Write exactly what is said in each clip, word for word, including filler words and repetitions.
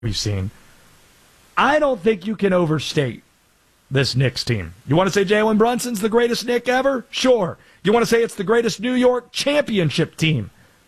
we've seen. I don't think you can overstate this Knicks team. You want to say Jalen Brunson's the greatest Knick ever? Sure. You want to say it's the greatest New York championship team?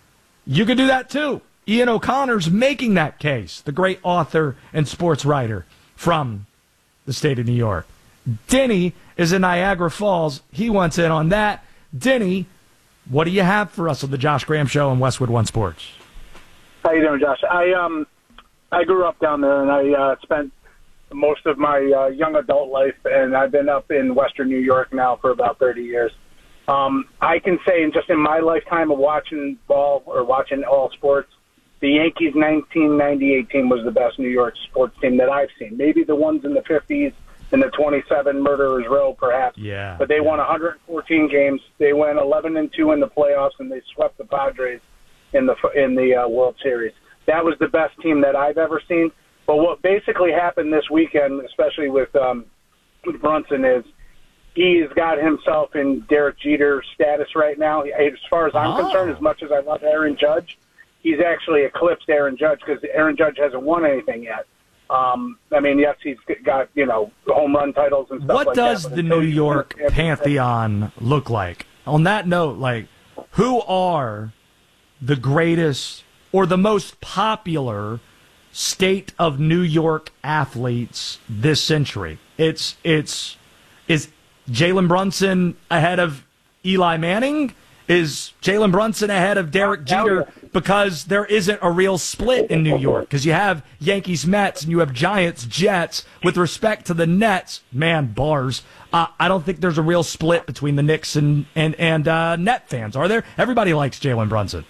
You can do that too. Ian O'Connor's making that case, the great author and sports writer from the state of New York. Denny is in Niagara Falls. He wants in on that. Denny, what do you have for us on the Josh Graham Show on Westwood One Sports? How you doing, Josh? I um I grew up down there, and I uh, spent most of my uh, young adult life, and I've been up in Western New York now for about thirty years. Um, I can say, in just in my lifetime of watching ball or watching all sports, the Yankees nineteen ninety-eight team was the best New York sports team that I've seen. Maybe the ones in the fifties and the twenty-seven Murderers Row, perhaps. Yeah. But they won one hundred fourteen games. They went eleven and two in the playoffs, and they swept the Padres in the in the uh, World Series. That was the best team that I've ever seen. But what basically happened this weekend, especially with, um, with Brunson, is he's got himself in Derek Jeter status right now. As far as I'm oh. concerned, as much as I love Aaron Judge, he's actually eclipsed Aaron Judge because Aaron Judge hasn't won anything yet. Um, I mean, yes, he's got, you know, home run titles and stuff what like that. What does the New York Pantheon look like? On that note, like, who are the greatest or the most popular state of New York athletes this century? It's it's is Jalen Brunson ahead of Eli Manning? Is Jalen Brunson ahead of Derek Jeter? Because there isn't a real split in New York. Because you have Yankees, Mets, and you have Giants, Jets. With respect to the Nets, man, bars. Uh, I don't think there's a real split between the Knicks and and and uh, Net fans, are there? Everybody likes Jalen Brunson.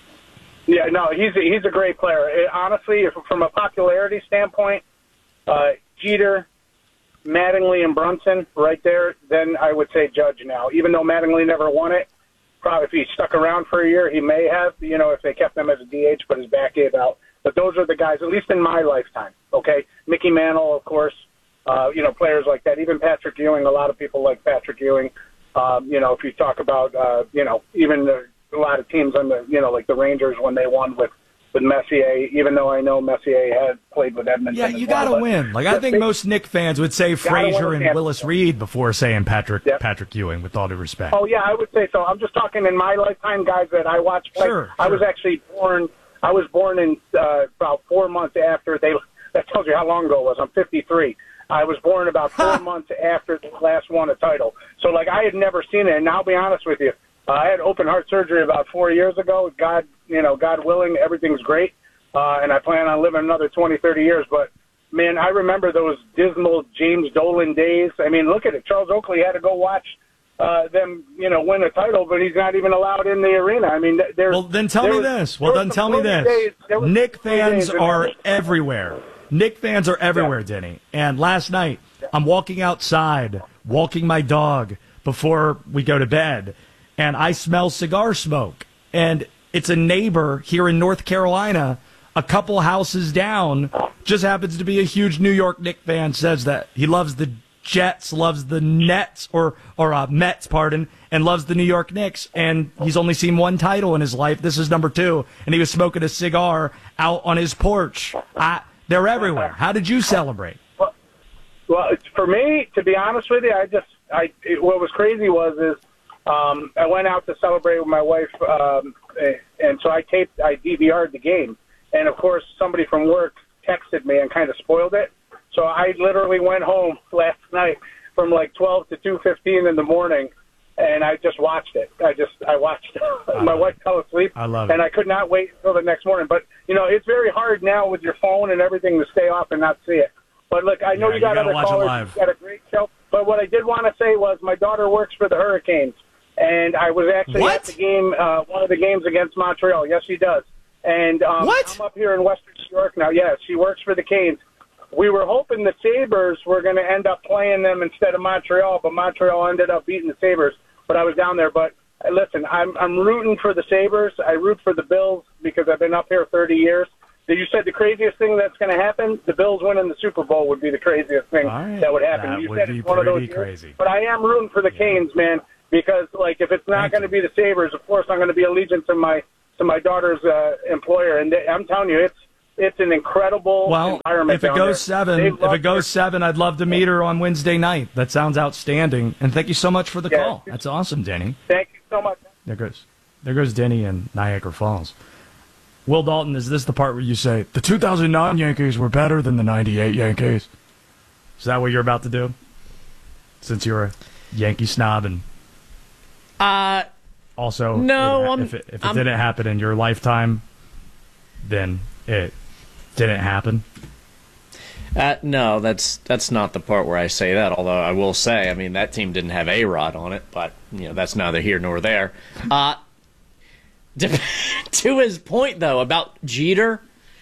Yeah, no, he's a, he's a great player. It, honestly, if, from a popularity standpoint, uh, Jeter, Mattingly, and Brunson right there, then I would say Judge now. Even though Mattingly never won it, probably if he stuck around for a year, he may have, you know, if they kept him as a D H, but his back gave out. But those are the guys, at least in my lifetime, okay? Mickey Mantle, of course, uh, you know, players like that. Even Patrick Ewing, a lot of people like Patrick Ewing. Um, you know, if you talk about, uh, you know, even the a lot of teams on the, you know, like the Rangers when they won with, with Messier, even though I know Messier had played with Edmonton. Yeah, you got to well, win. Like, I think most Knick fans would say Frazier and Willis Reed before saying Patrick yep. Patrick Ewing, with all due respect. Oh, yeah, I would say so. I'm just talking in my lifetime, guys that I watched play. Sure, I sure. was actually born, I was born in uh, about four months after they, that tells you how long ago it was. I'm fifty-three. I was born about four months after the last won a title. So, like, I had never seen it, and I'll be honest with you. Uh, I had open heart surgery about four years ago. God, you know, God willing, everything's great, uh, and I plan on living another twenty, thirty years. But, man, I remember those dismal James Dolan days. I mean, look at it. Charles Oakley had to go watch uh, them, you know, win a title, but he's not even allowed in the arena. I mean, there's well, then tell me was, this. Well, then tell me this. Days, Knick fans are days. everywhere. Knick fans are everywhere, yeah. Denny. And last night, yeah. I'm walking outside, walking my dog before we go to bed, and I smell cigar smoke. And it's a neighbor here in North Carolina, a couple houses down, just happens to be a huge New York Knicks fan, says that he loves the Jets, loves the Nets, or, or uh, Mets, pardon, and loves the New York Knicks. And he's only seen one title in his life. This is number two. And he was smoking a cigar out on his porch. I, they're everywhere. How did you celebrate? Well, well, for me, to be honest with you, I just, I, it, what was crazy was, is, Um, I went out to celebrate with my wife, um, and so I taped, I D V R'd the game. And, of course, somebody from work texted me and kind of spoiled it. So I literally went home last night from like twelve to two fifteen in the morning, and I just watched it. I just, I watched it. My wife fell asleep, I love and it. I could not wait until the next morning. But, you know, it's very hard now with your phone and everything to stay off and not see it. But, look, I know yeah, you got you other watch callers. You got a great show. But what I did want to say was my daughter works for the Hurricanes. And I was actually what? at the game, uh, one of the games against Montreal. Yes, she does. And um, what? I'm up here in Western New York now. Yes, she works for the Canes. We were hoping the Sabres were going to end up playing them instead of Montreal, but Montreal ended up beating the Sabres. But I was down there. But uh, listen, I'm I'm rooting for the Sabres. I root for the Bills because I've been up here thirty years. You said the craziest thing that's going to happen, the Bills winning the Super Bowl would be the craziest thing right. that would happen. That you would said be it's one of those pretty crazy. Years, but I am rooting for the Canes, man. Because, like, if it's not going to be the Sabres, of course I'm going to be allegiant to my to my daughter's uh, employer. And they, I'm telling you, it's it's an incredible well, environment. If it down goes there. seven, They if love it goes their- seven, I'd love to meet her on Wednesday night. That sounds outstanding. And thank you so much for the Yeah. call. That's awesome, Denny. Thank you so much. There goes, there goes Denny in Niagara Falls. Will Dalton, is this the part where you say the two thousand nine Yankees were better than the ninety-eight Yankees? Is that what you're about to do? Since you're a Yankee snob and Uh, also, no, it, I'm- if it, if it I'm- didn't happen in your lifetime, then it didn't happen. uh, no, that's that's not the part where I say that. Although I will say, I mean, that team didn't have A-Rod on it, but you know that's neither here nor there. Uh, to, to his point though about Jeter,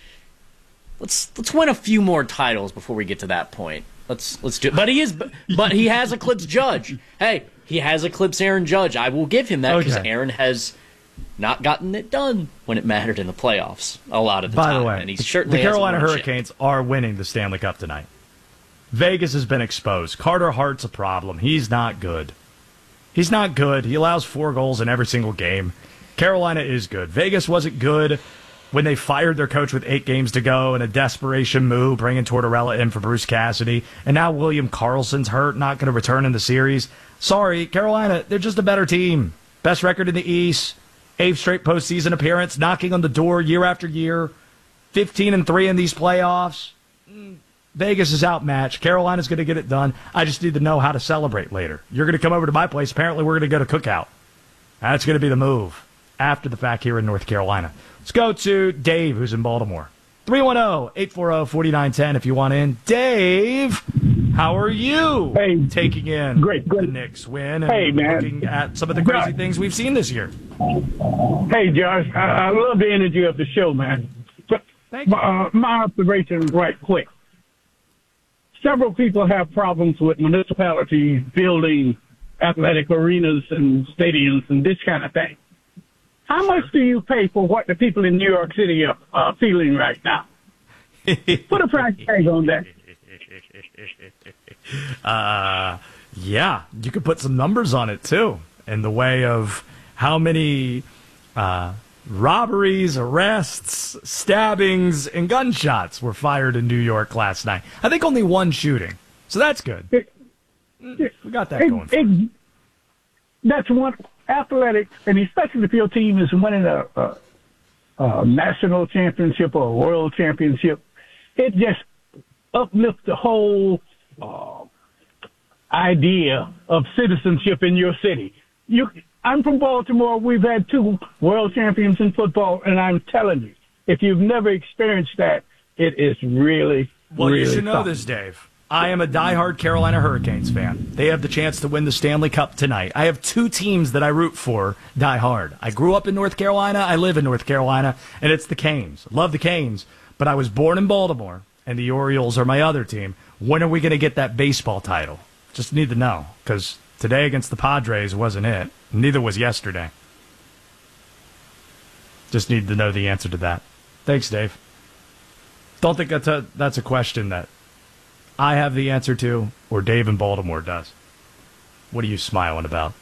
let's let's win a few more titles before we get to that point. Let's let's do. But he is, but he has eclipsed Judge. Hey, he has eclipsed Aaron Judge. I will give him that because Okay. Aaron has not gotten it done when it mattered in the playoffs a lot of the By time. the way, and he the- certainly the hasn't Carolina won a chip. Hurricanes are winning the Stanley Cup tonight. Vegas has been exposed. Carter Hart's a problem. He's not good. He's not good. He allows four goals in every single game. Carolina is good. Vegas wasn't good when they fired their coach with eight games to go in a desperation move, bringing Tortorella in for Bruce Cassidy. And now William Karlsson's hurt, not going to return in the series. Sorry, Carolina, they're just a better team. Best record in the East. Eighth straight postseason appearance, knocking on the door year after year. fifteen and three in these playoffs. Vegas is outmatched. Carolina's going to get it done. I just need to know how to celebrate later. You're going to come over to my place. Apparently, we're going to go to cookout. That's going to be the move after the fact here in North Carolina. Let's go to Dave, who's in Baltimore. three one zero, eight four zero, four nine one zero if you want in. Dave, how are you Hey. taking in Great, the great. Knicks win and Hey, man. looking at some of the crazy Good. things we've seen this year? Hey, Josh, I, I love the energy of the show, man. But, Thank you. uh, my observation, right quick. Several people have problems with municipalities building athletic arenas and stadiums and this kind of thing. How much do you pay for what the people in New York City are uh, feeling right now? Put a price tag on that. Uh, yeah, you could put some numbers on it too, in the way of how many uh, robberies, arrests, stabbings, and gunshots were fired in New York last night. I think only one shooting, so that's good. We got that It- going. For us. it- that's one athletics, and especially if your team is winning a, a, a national championship or a world championship, it just uplifts the whole uh, idea of citizenship in your city. You, I'm from Baltimore. We've had two world champions in football, and I'm telling you, if you've never experienced that, it is really, Well, really you should know something. this, Dave. I am a diehard Carolina Hurricanes fan. They have the chance to win the Stanley Cup tonight. I have two teams that I root for diehard. I grew up in North Carolina. I live in North Carolina, and it's the Canes. Love the Canes, but I was born in Baltimore, and the Orioles are my other team. When are we going to get that baseball title? Just need to know, because today against the Padres wasn't it. Neither was yesterday. Just need to know the answer to that. Thanks, Dave. Don't think that's a, that's a question that I have the answer to, or Dave in Baltimore does. What are you smiling about?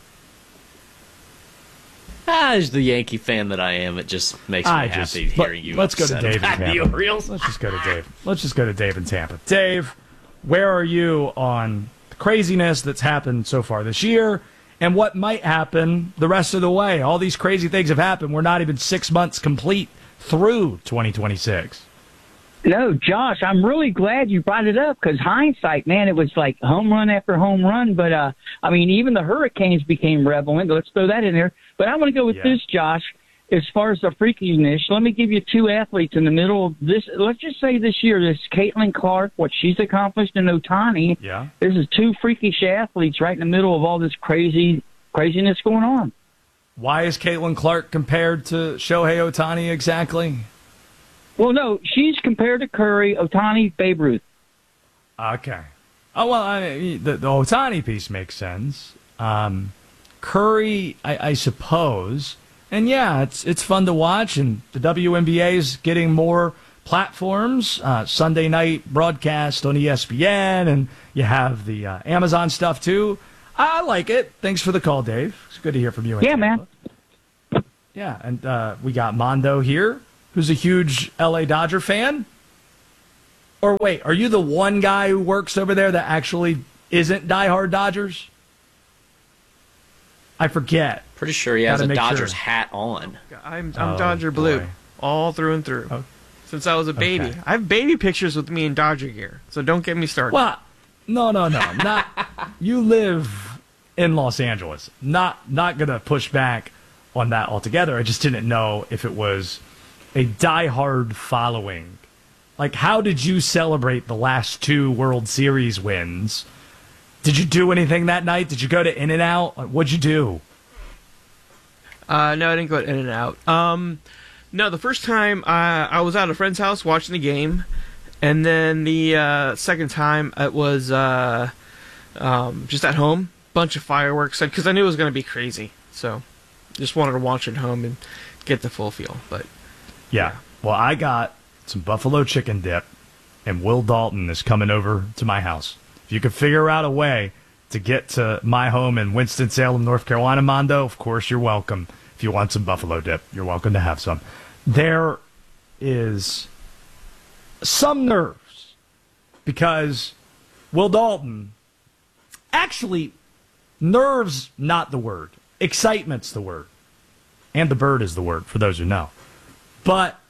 Ah, as the Yankee fan that I am, it just makes me I happy just hearing let, you. let's go to upset Dave in about the Tampa. Orioles. Let's just go to Dave. Let's just go to Dave in Tampa. Dave, where are you on the craziness that's happened so far this year, and what might happen the rest of the way? All these crazy things have happened. We're not even six months complete through twenty twenty-six. No, Josh, I'm really glad you brought it up because hindsight, man, it was like home run after home run. But, uh, I mean, even the Hurricanes became relevant. Let's throw that in there. But I want to go with Yeah. this, Josh. As far as the freakiness, let me give you two athletes in the middle of this. Let's just say this year, this Caitlin Clark, what she's accomplished in Otani. Yeah. This is two freakish athletes right in the middle of all this crazy craziness going on. Why is Caitlin Clark compared to Shohei Ohtani exactly? Well, no, she's compared to Curry, Otani, Babe Ruth. Okay. Oh, well, I mean, the, the Otani piece makes sense. Um, Curry, I, I suppose. And, yeah, it's it's fun to watch, and the W N B A is getting more platforms. Uh, Sunday night broadcast on E S P N, and you have the uh, Amazon stuff, too. I like it. Thanks for the call, Dave. It's good to hear from you. in Yeah, Tampa. man. Yeah, and uh, we got Mondo here. who's a huge L A Dodger fan? Or wait, are you the one guy who works over there that actually isn't diehard Dodgers? I forget. Pretty sure he has Gotta a make Dodgers sure. hat on. I'm I'm Oh, Dodger blue, boy. all through and through. Oh. Since I was a baby, Okay. I have baby pictures with me in Dodger gear. So don't get me started. Well, no, no, no. Not you live in Los Angeles. Not not gonna push back on that altogether. I just didn't know if it was a diehard following. Like, how did you celebrate the last two World Series wins? Did you do anything that night? Did you go to In-N-Out? Like, what'd you do? Uh, no, I didn't go in and out. Um, no, the first time uh, I was at a friend's house watching the game, and then the uh, second time it was uh, um, just at home, bunch of fireworks, because I knew it was going to be crazy. So, just wanted to watch it home and get the full feel. But Yeah. Well, I got some buffalo chicken dip, and Will Dalton is coming over to my house. If you could figure out a way to get to my home in Winston-Salem, North Carolina, Mondo, of course you're welcome. If you want some buffalo dip, you're welcome to have some. There is some nerves because Will Dalton, actually, nerves not the word. Excitement's the word. And the bird is the word, for those who know. But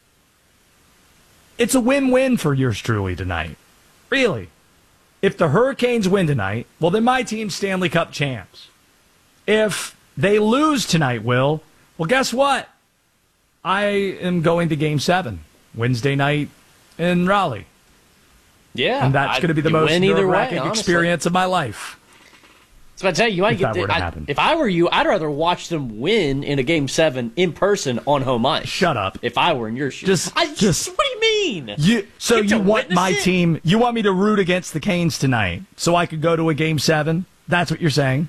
it's a win-win for yours truly tonight. Really. If the Hurricanes win tonight, well, then my team's Stanley Cup champs. If they lose tonight, Will, well, guess what? I am going to Game seven, Wednesday night in Raleigh. Yeah. And that's I- going to be the you most win either way, nerve-wracking honestly. experience of my life. So I tell you, you might If that get were to I- happen. if I were you, I'd rather watch them win in a game seven in person on home ice. Shut up. If I were in your shoes, Just- I, just- what do you mean? You, so Get to you want witness my it? team, you want me to root against the Canes tonight so I could go to a Game seven? That's what you're saying?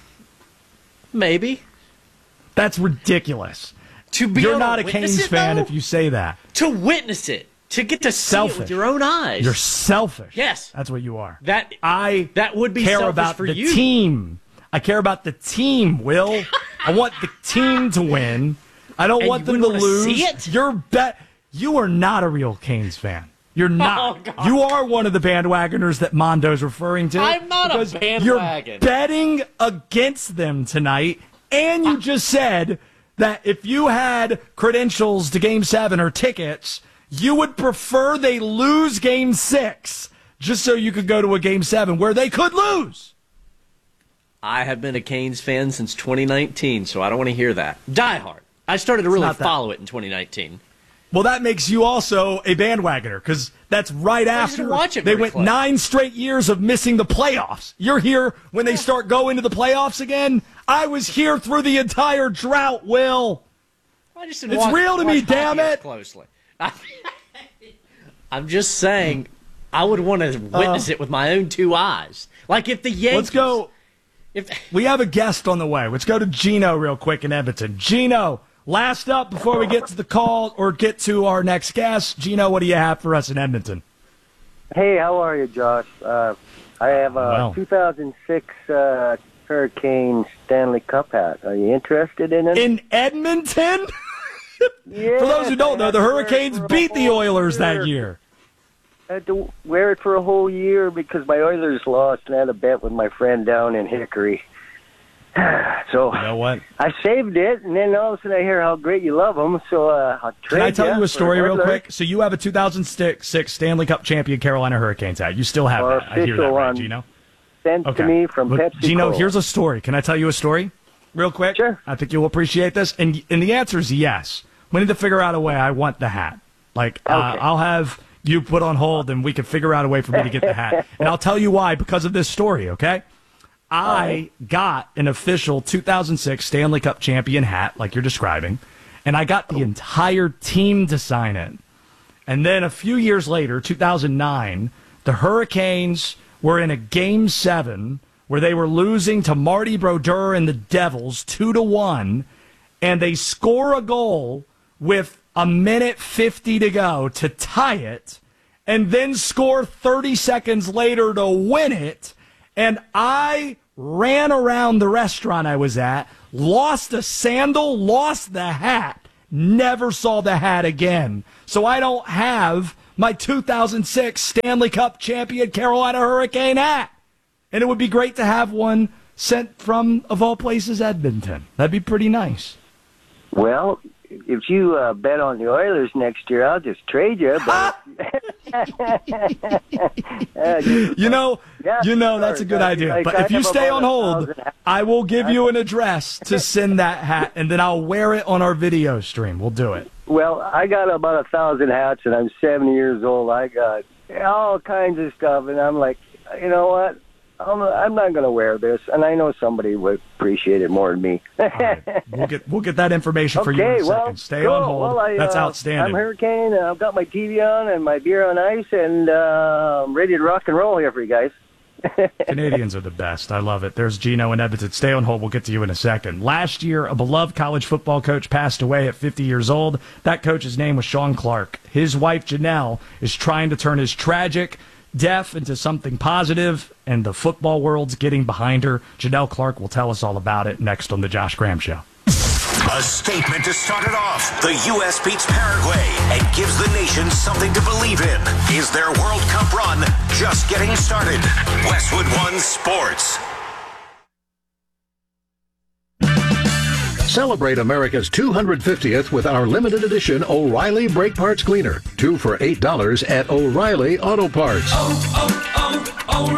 Maybe. That's ridiculous. To be You're able not to a witness Canes it, fan though? if you say that. To witness it, to get to see it Selfish. with your own eyes. You're selfish. Yes. That's what you are. That I that would be care selfish about for the you. team. I care about the team, Will. I want the team to win. I don't And want you them to wouldn't wanna lose. see it? You're bet you are not a real Canes fan. You're not. Oh, God. You are one of the bandwagoners that Mondo's referring to. I'm not a because bandwagon. You're betting against them tonight, and you just said that if you had credentials to Game seven or tickets, you would prefer they lose Game six just so you could go to a Game seven where they could lose. I have been a Canes fan since twenty nineteen, so I don't want to hear that. Die hard. I started to really not that. follow it in twenty nineteen. Well, that makes you also a bandwagoner because that's right used after to watch it they very went close. nine straight years of missing the playoffs. You're here when they start going to the playoffs again. I was here through the entire drought, Will. I just didn't It's watch, real to watch me, hockey damn as it. Closely. I'm just saying, I would want to witness it with my own two eyes. Like if the Yankees. Let's go. If We have a guest on the way. Let's go to Gino real quick in Edmonton. Gino, last up before we get to the call or get to our next guest. Gino, what do you have for us in Edmonton? Hey, how are you, Josh? Uh, I have a Well. two thousand six uh, Hurricane Stanley Cup hat. Are you interested in it? In Edmonton? Yeah, For those who don't know, the I had to wear it Hurricanes for a beat the whole Oilers that year. I had to wear it for a whole year because my Oilers lost, and I had a bet with my friend down in Hickory. So You know what? I saved it, and then all of a sudden I hear how great you love them, so uh, I'll trade Can I tell ya you for a story real Oilers. quick? So you have a two thousand six Stanley Cup champion Carolina Hurricanes hat. You still have Or that. I hear that, official right, one. Gino? Sent Okay. to me from Look, Pepsi. Gino, here's a story. Can I tell you a story real quick? Sure. I think you'll appreciate this. And, and the answer is yes. We need to figure out a way. I want the hat. Like, uh, Okay. I'll have you put on hold, and we can figure out a way for me to get the hat. And I'll tell you why, because of this story, okay? I got an official two thousand six Stanley Cup champion hat, like you're describing, and I got the entire team to sign it. And then a few years later, two thousand nine, the Hurricanes were in a Game seven where they were losing to Marty Brodeur and the Devils two to one, and they score a goal with a minute fifty to go to tie it, and then score thirty seconds later to win it. And I ran around the restaurant I was at, lost a sandal, lost the hat, never saw the hat again. So I don't have my two thousand six Stanley Cup champion Carolina Hurricane hat. And it would be great to have one sent from, of all places, Edmonton. That'd be pretty nice. Well, if you uh, bet on the Oilers next year, I'll just trade you. But you know, yeah, you know that's a good idea. Like, but if you stay on hold, I will give you an address to send that hat, and then I'll wear it on our video stream. We'll do it. Well, I got about a thousand hats, and I'm seventy years old. I got all kinds of stuff, and I'm like, you know what? I'm, I'm not going to wear this, and I know somebody would appreciate it more than me. All right. We'll get we'll get that information for okay, you in a second. well, Stay cool. on hold. Well, I, That's uh, outstanding. I'm Hurricane, and I've got my T V on and my beer on ice, and uh, I'm ready to rock and roll here for you guys. Canadians are the best. I love it. There's Gino in Edmonton. Stay on hold. We'll get to you in a second. Last year, a beloved college football coach passed away at fifty years old. That coach's name was Sean Clark. His wife, Janelle, is trying to turn his tragic death into something positive, and the football world's getting behind her. Janelle Clark will tell us all about it next on The Josh Graham Show. A statement to start it off. The U S beats Paraguay and gives the nation something to believe in. Is their World Cup run just getting started? Westwood One Sports. Celebrate America's two hundred fiftieth with our limited edition O'Reilly Brake Parts Cleaner. Two for eight dollars at O'Reilly Auto Parts. Oh,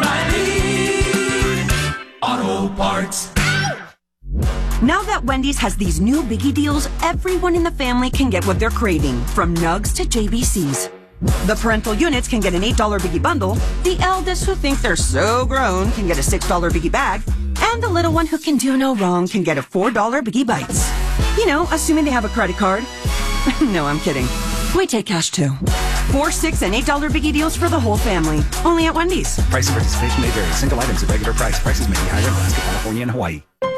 oh, oh, O'Reilly Auto Parts. Now that Wendy's has these new biggie deals, everyone in the family can get what they're craving, from nugs to J B Cs. The parental units can get an eight dollar biggie bundle, the eldest who think they're so grown can get a six dollar biggie bag, and the little one who can do no wrong can get a four dollar biggie bites. You know, assuming they have a credit card. No, I'm kidding. We take cash too. Four, six, and eight dollar biggie deals for the whole family. Only at Wendy's. Price and participation may vary. Single items at regular price. Prices may be higher in Alaska, California, and Hawaii.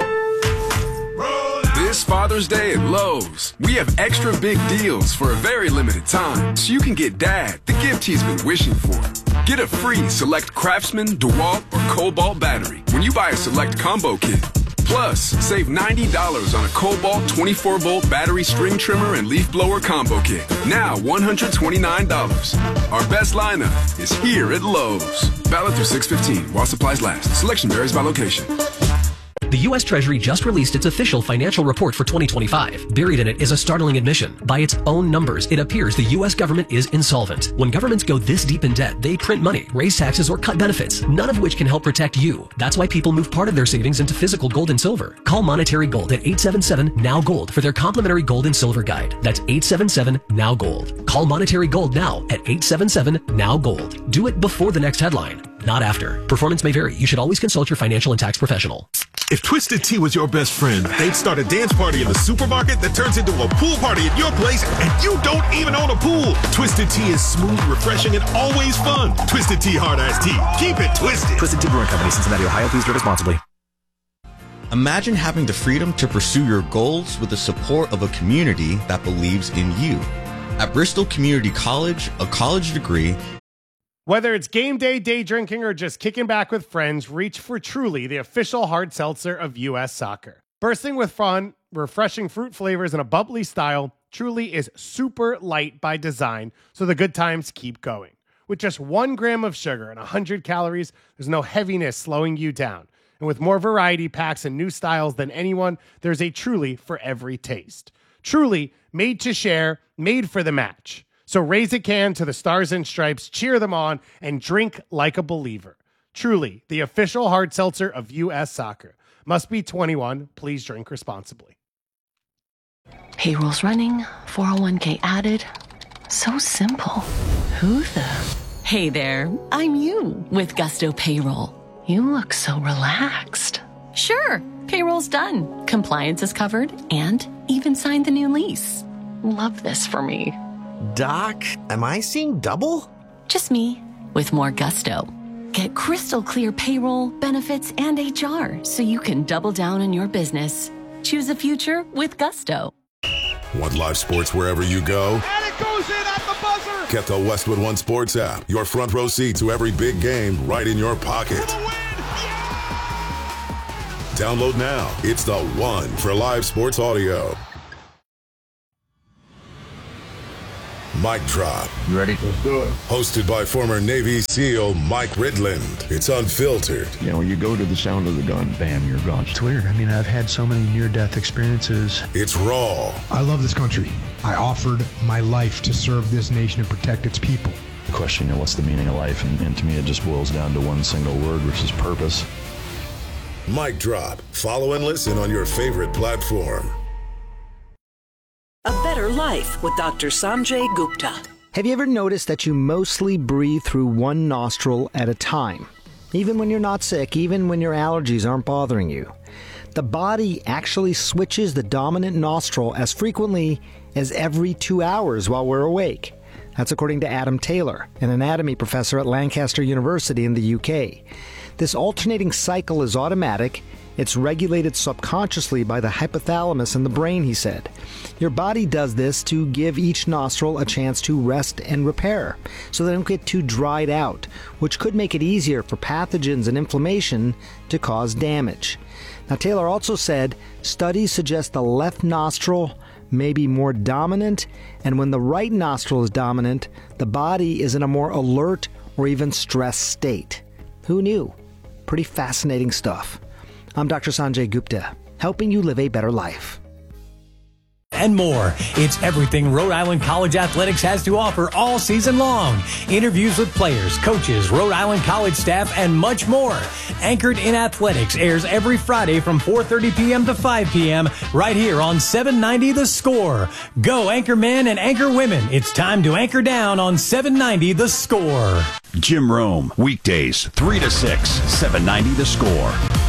This Father's Day at Lowe's, we have extra big deals for a very limited time, so you can get Dad the gift he's been wishing for. Get a free Select Craftsman, DeWalt, or Cobalt battery when you buy a Select Combo Kit. Plus, save ninety dollars on a Cobalt twenty-four volt battery string trimmer and leaf blower combo kit. Now one hundred twenty-nine dollars. Our best lineup is here at Lowe's. Valid through six fifteen while supplies last. Selection varies by location. The U S Treasury just released its official financial report for twenty twenty-five. Buried in it is a startling admission. By its own numbers, it appears the U S government is insolvent. When governments go this deep in debt, they print money, raise taxes, or cut benefits, none of which can help protect you. That's why people move part of their savings into physical gold and silver. Call Monetary Gold at eight seven seven, N O W, GOLD for their complimentary gold and silver guide. That's eight seven seven, N O W, GOLD. Call Monetary Gold now at eight seven seven, N O W, GOLD. Do it before the next headline, not after. Performance may vary. You should always consult your financial and tax professional. If Twisted Tea was your best friend, they'd start a dance party in the supermarket that turns into a pool party at your place, and you don't even own a pool. Twisted Tea is smooth, refreshing, and always fun. Twisted Tea Hard Iced Tea. Keep it twisted. Twisted Tea Brewing Company, Cincinnati, Ohio. Please drink responsibly. Imagine having the freedom to pursue your goals with the support of a community that believes in you. At Bristol Community College, a college degree. Whether it's game day, day drinking, or just kicking back with friends, reach for Truly, the official hard seltzer of U S Soccer. Bursting with fun, refreshing fruit flavors, and a bubbly style, Truly is super light by design, so the good times keep going. With just one gram of sugar and one hundred calories, there's no heaviness slowing you down. And with more variety packs and new styles than anyone, there's a Truly for every taste. Truly, made to share, made for the match. So raise a can to the Stars and Stripes, cheer them on, and drink like a believer. Truly, the official hard seltzer of U S Soccer. Must be twenty-one. Please drink responsibly. Payroll's running, four oh one k added. So simple. Who the? Hey there, I'm you with Gusto Payroll. You look so relaxed. Sure, payroll's done. Compliance is covered and even signed the new lease. Love this for me. Doc, am I seeing double? Just me, with more gusto. Get crystal clear payroll, benefits, and H R so you can double down on your business. Choose a future with gusto. Want live sports wherever you go? And it goes in at the buzzer! Get the Westwood One Sports app. Your front row seat to every big game right in your pocket. Download now. It's the one for live sports audio. Mic Drop. You ready? Let's do it. Hosted by former Navy SEAL Mike Ridland. It's unfiltered. You know, when you go to the sound of the gun, bam, you're gone. It's weird. I mean, I've had so many near-death experiences. It's raw. I love this country. I offered my life to serve this nation and protect its people. The question, you know, what's the meaning of life? And, and to me, it just boils down to one single word, which is purpose. Mic Drop. Follow and listen on your favorite platform. A Better Life with Doctor Sanjay Gupta. Have you ever noticed that you mostly breathe through one nostril at a time? Even when you're not sick, even when your allergies aren't bothering you. The body actually switches the dominant nostril as frequently as every two hours while we're awake. That's according to Adam Taylor, an anatomy professor at Lancaster University in the U K. This alternating cycle is automatic. It's regulated subconsciously by the hypothalamus in the brain, he said. Your body does this to give each nostril a chance to rest and repair, so they don't get too dried out, which could make it easier for pathogens and inflammation to cause damage. Now, Taylor also said studies suggest the left nostril may be more dominant, and when the right nostril is dominant, the body is in a more alert or even stressed state. Who knew? Pretty fascinating stuff. I'm Doctor Sanjay Gupta, helping you live a better life. And more. It's everything Rhode Island College Athletics has to offer all season long. Interviews with players, coaches, Rhode Island College staff, and much more. Anchored in Athletics airs every Friday from four thirty p.m. to five p.m. right here on seven ninety The Score. Go Anchor Men and Anchor Women. It's time to anchor down on seven ninety The Score. Jim Rome, weekdays three to six, seven ninety The Score.